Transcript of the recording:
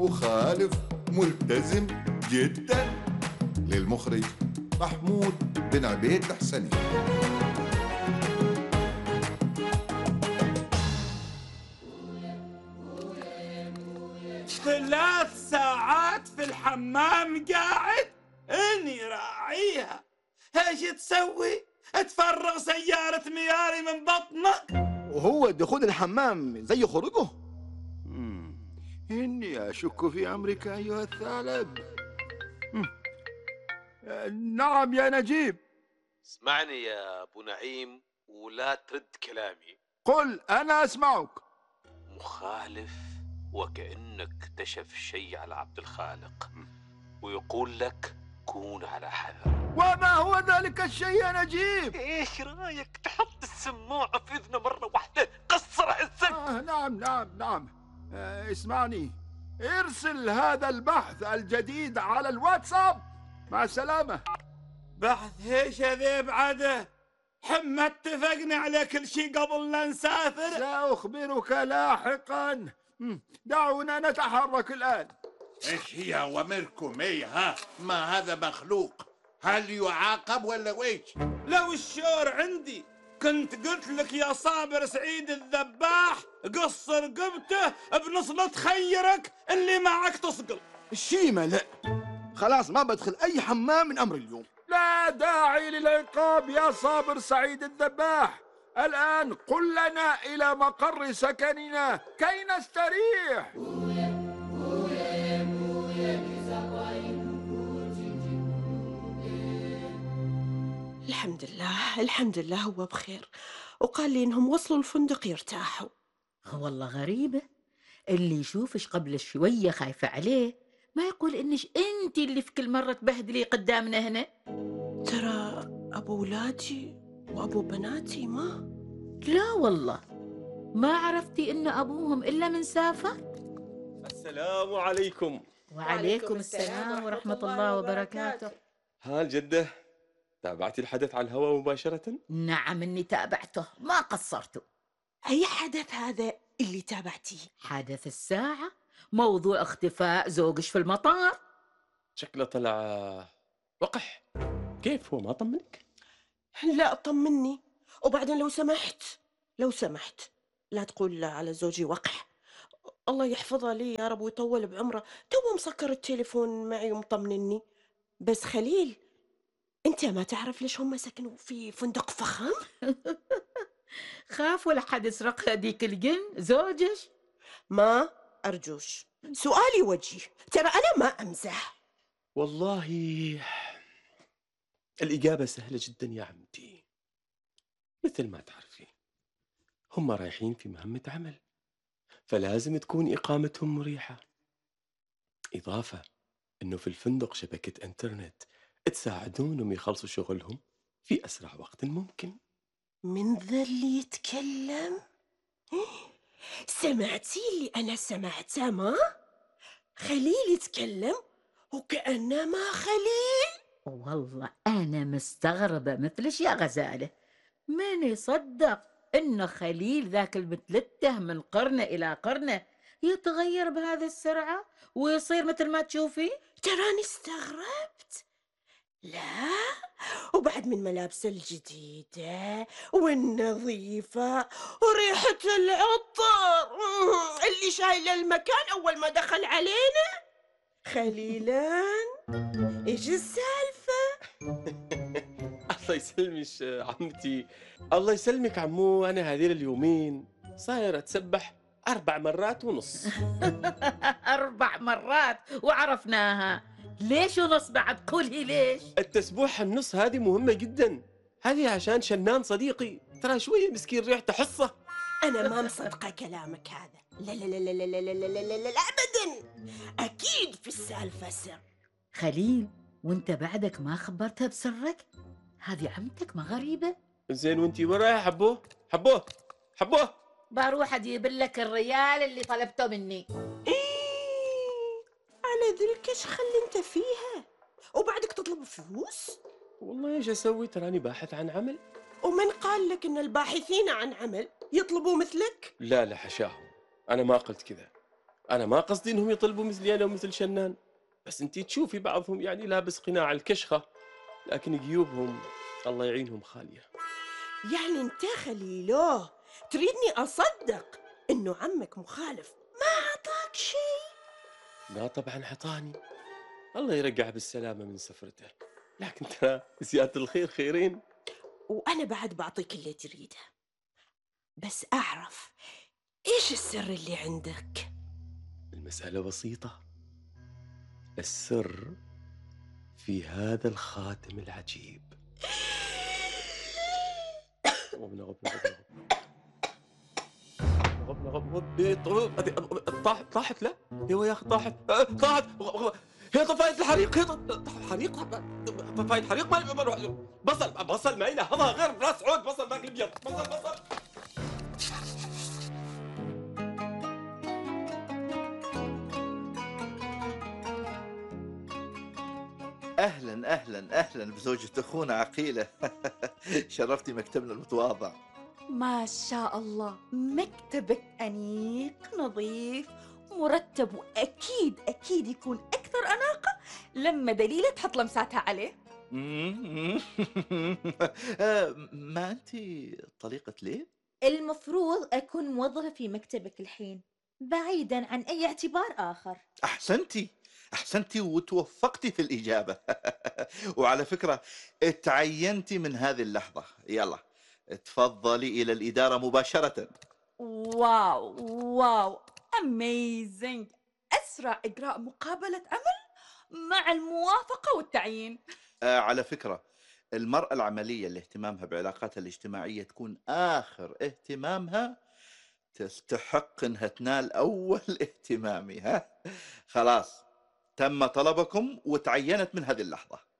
مخالف ملتزم جدا. للمخرج محمود بن عبيد الحسني. ثلاث ساعات في الحمام قاعد اني راعيها. ايش تسوي؟ تفرغ سيارة مياري من بطنك؟ وهو دخول الحمام زي خروجه؟ إني أشك في أمرك أيها الثعلب. نعم يا نجيب. اسمعني يا أبو نعيم ولا ترد كلامي. قل أنا أسمعك. مخالف وكأنك اكتشف شيء على عبد الخالق ويقول لك كون على حذر. وما هو ذلك الشيء يا نجيب؟ ايش رايك تحط السماعة في اذنه مرة واحدة قصر حسك؟ نعم. اسمعني، ارسل هذا البحث الجديد على الواتساب. مع السلامة. بحث ايش ذي بعده؟ حما اتفقنا على كل شيء قبل لا نسافر. سأخبرك لاحقا. دعونا نتحرك الآن. ايش هي اوامركم؟ ها ما هذا مخلوق، هل يعاقب ولا ويش؟ لو الشور عندي كنت قلت لك يا صابر سعيد الذباح قصر قبته بنصلة خيرك اللي معك تصقل. الشيمة لا، خلاص ما بدخل أي حمام من أمر اليوم. لا داعي للعقاب يا صابر سعيد الذباح. الآن قل لنا إلى مقر سكننا كي نستريح. الحمد لله هو بخير، وقال لي إنهم وصلوا الفندق يرتاحوا. والله غريبة، اللي يشوفش قبل شوية خايفة عليه ما يقول إنش أنت اللي في كل مرة تبهدلي قدامنا هنا. ترى أبو ولادي وأبو بناتي ما. لا والله ما عرفتي إن أبوهم إلا من سافر. السلام عليكم. وعليكم السلام ورحمة الله وبركاته. ها الجدة، تابعتي الحدث على الهواء مباشرة؟ نعم إني تابعته ما قصرته. أي حدث هذا اللي تابعتيه؟ حدث الساعة، موضوع اختفاء زوجش في المطار. شكله طلع وقح. كيف هو ما طمنك؟ لا طمني. وبعدين لو سمحت لا تقول على زوجي وقح. الله يحفظها لي يا رب ويطول بعمره. تو مسكر التليفون معي ومطمنني. بس خليل، انت ما تعرف ليش هم سكنوا في فندق فخم؟ خاف ولا حد يسرق هذيك الجن زوجش؟ ما أرجوش، سؤالي وجيه، ترى أنا ما أمزح. والله الإجابة سهلة جدا يا عمتي. مثل ما تعرفين هم رايحين في مهمة عمل، فلازم تكون إقامتهم مريحة. إضافة إنه في الفندق شبكة إنترنت تساعدونهم يخلصوا شغلهم في أسرع وقت ممكن. من ذا اللي يتكلم؟ سمعتي اللي أنا سمعته؟ ما خليل يتكلم وكأنه ما خليل. والله أنا مستغربة مثلش يا غزالة، من يصدق إنه خليل ذاك المتلته من قرنة إلى قرنة يتغير بهذه السرعة ويصير مثل ما تشوفي؟ تراني استغربت. لا، وبعد من ملابسه الجديدة والنظيفة وريحة العطر اللي شايلة المكان أول ما دخل علينا. خليلان، إيش السالفة؟ الله يسلمك عمتي. الله يسلمك عمو. أنا هذيل اليومين صاير أتسبح 4 مرات ونص. 4 مرات وعرفناها. ليش ونص بعد؟ قولي ليش. التسبوحة النص هذه مهمة جدا. هذه عشان شنان صديقي ترى شوية مسكين ريحته حصة. أنا ما مصدقة كلامك هذا. لا لا لا لا لا لا لا لا لا لا أبدا. أكيد في السالفة سر. خليل، وانت بعدك ما خبرتها بسرك؟ هذه عمتك ما غريبة؟ زين وانتي وين رايحة حبوه؟ بروح اجيب لك الريال اللي طلبته مني. على ذلك ايش خلي انت فيها وبعدك تطلب فلوس؟ والله ايش اسوي، تراني باحث عن عمل. ومن قال لك ان الباحثين عن عمل يطلبوا مثلك؟ لا حشاهم، انا ما قلت كذا. أنا ما قصدي إنهم يطلبوا مثلي أنا ومثل شنان، بس أنتي تشوفي بعضهم يعني لابس قناع الكشخة، لكن جيوبهم الله يعينهم خالية. يعني انت خليلو تريدني أصدق إنه عمك مخالف ما أعطاك شيء؟ لا طبعا حطاني، الله يرجع بالسلامة من سفرته، لكن ترى زيادة الخير خيرين. وأنا بعد بعطيك اللي تريده، بس أعرف إيش السر اللي عندك؟ المسألة بسيطة، السر في هذا الخاتم العجيب. طاحت لا ايوه يا اخي طاحت هي طفايه الحريق، هي حريق طفايه حريق. بصل ما ينهضها غير راس عود، بصل ذاك الابيض، بصل. أهلا أهلا أهلا بزوجة أخونا عقيلة. شرفتي مكتبنا المتواضع. ما شاء الله، مكتبك أنيق نظيف مرتب، وأكيد أكيد يكون أكثر أناقة لما دليلة تحط لمساتها عليه. ما أنت طليقة ليل؟ المفروض أكون موظفة في مكتبك الحين بعيدا عن أي اعتبار آخر. أحسنتي وتوفقتي في الإجابة. وعلى فكرة اتعينتي من هذه اللحظة. يلا تفضلي إلى الإدارة مباشرة. واو amazing. أسرع إجراء مقابلة عمل مع الموافقة والتعيين. على فكرة المرأة العملية اللي اهتمامها بعلاقاتها الاجتماعية تكون آخر اهتمامها تستحق انها تنال اول اهتمامي. خلاص تم طلبكم وتعينت من هذه اللحظة.